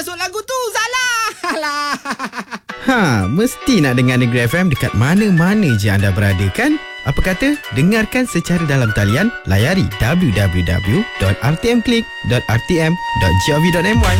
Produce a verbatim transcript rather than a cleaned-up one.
masuk lagu tu. Salah. Alah. Ha, mesti nak dengar Negeri F M dekat mana-mana je anda berada kan? Apa kata? Dengarkan secara dalam talian. Layari w w w dot r t m click dot r t m dot gov dot m y.